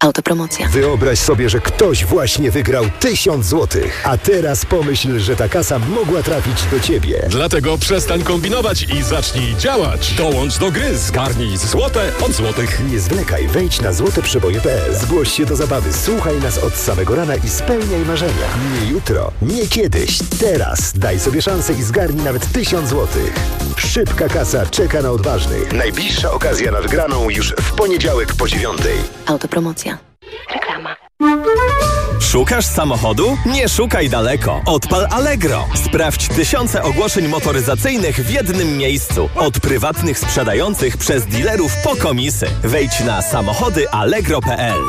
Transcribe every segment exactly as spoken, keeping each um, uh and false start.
Autopromocja. Wyobraź sobie, że ktoś właśnie wygrał tysiąc złotych, a teraz pomyśl, że ta kasa mogła trafić do ciebie. Dlatego przestań kombinować i zacznij działać. Dołącz do gry, zgarnij złote od złotych. Nie zwlekaj, wejdź na złote przeboje kropka pe el. Zgłoś się do zabawy, słuchaj nas od samego rana i spełniaj marzenia. Nie jutro, nie kiedyś, teraz daj sobie szansę i zgarnij nawet tysiąc złotych. Szybka kasa czeka na odważnych. Najbliższa okazja na wygraną już w poniedziałek po dziewiątej. Autopromocja. Reklama. Szukasz samochodu? Nie szukaj daleko. Odpal Allegro. Sprawdź tysiące ogłoszeń motoryzacyjnych w jednym miejscu. Od prywatnych sprzedających przez dealerów po komisy. Wejdź na samochody allegro kropka pe el.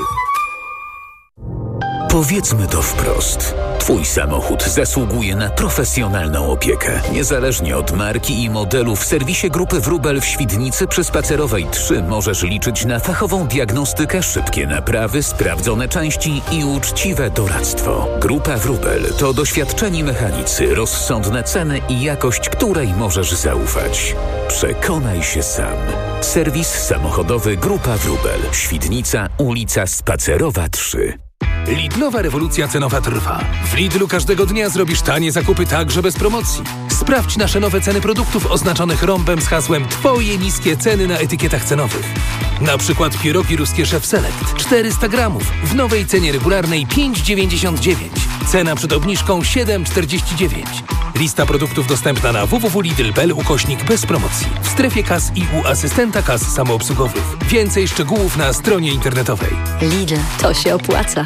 Powiedzmy to wprost. Twój samochód zasługuje na profesjonalną opiekę. Niezależnie od marki i modelu, w serwisie Grupy Wróbel w Świdnicy przy Spacerowej trzy możesz liczyć na fachową diagnostykę, szybkie naprawy, sprawdzone części i uczciwe doradztwo. Grupa Wróbel to doświadczeni mechanicy, rozsądne ceny i jakość, której możesz zaufać. Przekonaj się sam. Serwis samochodowy Grupa Wróbel. Świdnica, ulica Spacerowa trzy. Lidlowa rewolucja cenowa trwa. W Lidlu każdego dnia zrobisz tanie zakupy także bez promocji. Sprawdź nasze nowe ceny produktów oznaczonych rąbem z hasłem Twoje niskie ceny na etykietach cenowych. Na przykład pierogi ruskie Chef Select czterysta gramów w nowej cenie regularnej pięć dziewięćdziesiąt dziewięć. Cena przed obniżką siedem czterdzieści dziewięć. Lista produktów dostępna na w w w kropka lidl kropka pe el ukośnik bez promocji. W strefie kas i u asystenta kas samoobsługowych. Więcej szczegółów na stronie internetowej. Lidl, to się opłaca.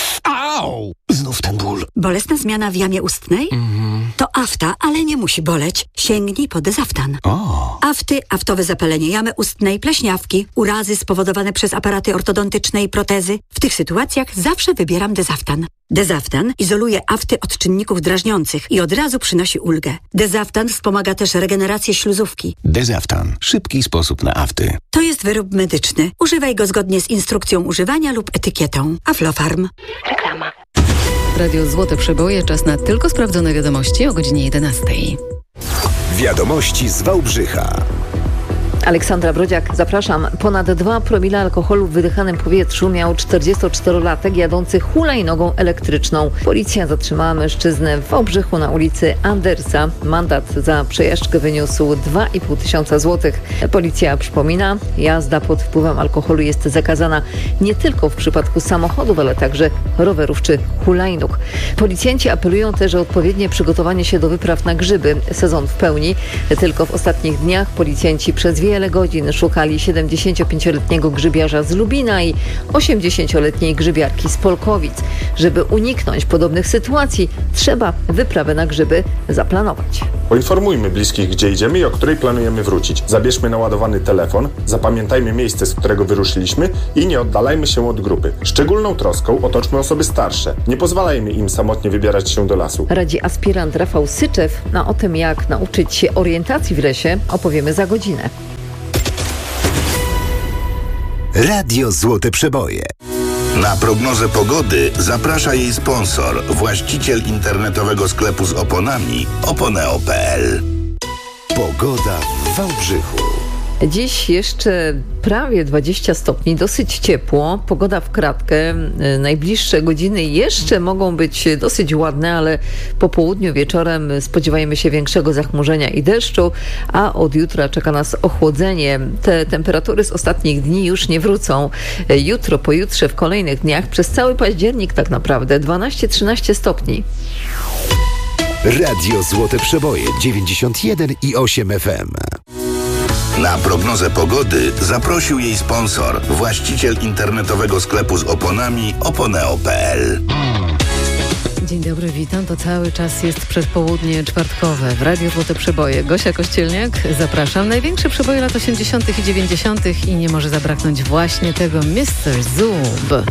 Au! Znów ten ból. Bolesna zmiana w jamie ustnej? Mm. To afta, ale nie musi boleć. Sięgnij po Dezaftan. O. Afty, aftowe zapalenie jamy ustnej, pleśniawki, urazy spowodowane przez aparaty ortodontyczne i protezy. W tych sytuacjach zawsze wybieram Dezaftan. Dezaftan izoluje afty od czynników drażniących i od razu przynosi ulgę. Dezaftan wspomaga też regenerację śluzówki. Dezaftan. Szybki sposób na afty. To jest wyrób medyczny. Używaj go zgodnie z instrukcją używania lub etykietą. Aflofarm. Reklama. Radio Złote Przeboje. Czas na tylko sprawdzone wiadomości o godzinie jedenastej. Wiadomości z Wałbrzycha. Aleksandra Brodziak, zapraszam. Ponad dwa promile alkoholu w wydychanym powietrzu miał czterdziestoczterolatek jadący hulajnogą elektryczną. Policja zatrzymała mężczyznę w Wałbrzychu na ulicy Andersa. Mandat za przejażdżkę wyniósł dwa i pół tysiąca złotych. Policja przypomina, jazda pod wpływem alkoholu jest zakazana nie tylko w przypadku samochodów, ale także rowerów czy hulajnóg. Policjanci apelują też o odpowiednie przygotowanie się do wypraw na grzyby. Sezon w pełni. Tylko w ostatnich dniach policjanci przez wiele godzin szukali siedemdziesięciopięcioletniego grzybiarza z Lubina i osiemdziesięcioletniej grzybiarki z Polkowic. Żeby uniknąć podobnych sytuacji, trzeba wyprawę na grzyby zaplanować. Poinformujmy bliskich, gdzie idziemy i o której planujemy wrócić. Zabierzmy naładowany telefon, zapamiętajmy miejsce, z którego wyruszyliśmy i nie oddalajmy się od grupy. Szczególną troską otoczmy osoby starsze. Nie pozwalajmy im samotnie wybierać się do lasu. Radzi aspirant Rafał Syczew. A o tym, jak nauczyć się orientacji w lesie, opowiemy za godzinę. Radio Złote Przeboje. Na prognozę pogody zaprasza jej sponsor, właściciel internetowego sklepu z oponami oponeo kropka pe el. Pogoda w Wałbrzychu. Dziś jeszcze prawie dwadzieścia stopni, dosyć ciepło, pogoda w kratkę. Najbliższe godziny jeszcze mogą być dosyć ładne, ale po południu, wieczorem spodziewajmy się większego zachmurzenia i deszczu, a od jutra czeka nas ochłodzenie. Te temperatury z ostatnich dni już nie wrócą. Jutro, pojutrze, w kolejnych dniach, przez cały październik tak naprawdę dwanaście trzynaście stopni. Radio Złote Przeboje dziewięćdziesiąt jeden i osiem F M. Na prognozę pogody zaprosił jej sponsor, właściciel internetowego sklepu z oponami oponeo kropka pe el. Dzień dobry, witam. To cały czas jest przedpołudnie czwartkowe w Radio Złote Przeboje. Gosia Kościelniak, zapraszam. Największe przeboje lat osiemdziesiątych i dziewięćdziesiątych i nie może zabraknąć właśnie tego mister Zub.